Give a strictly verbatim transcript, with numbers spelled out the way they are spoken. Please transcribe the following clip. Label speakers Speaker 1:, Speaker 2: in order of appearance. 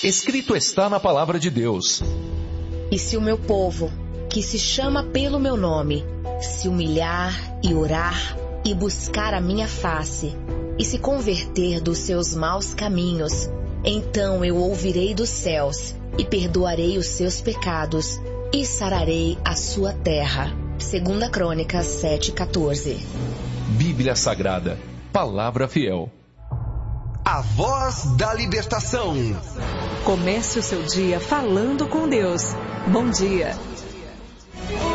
Speaker 1: Escrito está na palavra de Deus:
Speaker 2: E se o meu povo, que se chama pelo meu nome, se humilhar e orar e buscar a minha face, e se converter dos seus maus caminhos, então eu ouvirei dos céus e perdoarei os seus pecados e sararei a sua terra. Segunda Crônicas sete, quatorze.
Speaker 1: Bíblia Sagrada, palavra fiel.
Speaker 3: A voz da libertação.
Speaker 4: Comece o seu dia falando com Deus. Bom dia.